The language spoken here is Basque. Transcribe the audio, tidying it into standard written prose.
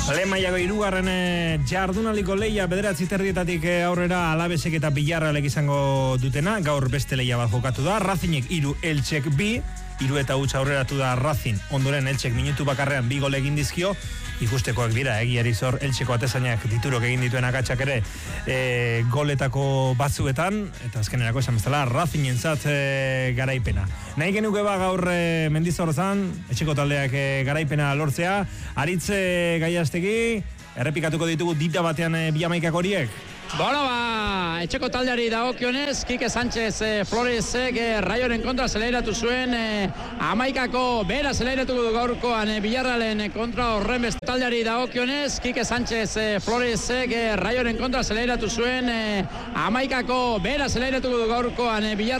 Lehen mailako 3. Jardunaliko lehia 9:30 aurrera Alavesek eta Villarrealek izango dutena. Gaur beste lehia bat jokatu da. Racingek 3, Elchek 2. 3 eta huts aurreratu da Racing. Ondoren Elchek minutu bakarrean 2 gol egin dizkio. Ikustekoak dira, egiari zor Elcheko atezainak diturok egin dituen akatsak ere goletako batzuetan, eta azkenerako esan bezala Racingentzat garaipena. Nahi genuke gaur Mendizorzan, etxeko taldeak garaipena lortzea. Aritz Gaiastegi, errepikatuko ditugu dita batean bi hamaikak horiek. Etxeko taldeari dagokionez, Kike Sánchez Floresek Raioren kontra zeleiratu zuen, hamaikako bera zeleiratuko du gaurkoan Villarrealen kontra. Horren beste taldeari dagokionez, Kike Sánchez Floresek Raioren kontra zeleiratu zuen, hamaikako bera zeleiratuko du gaurkoan Villarrealen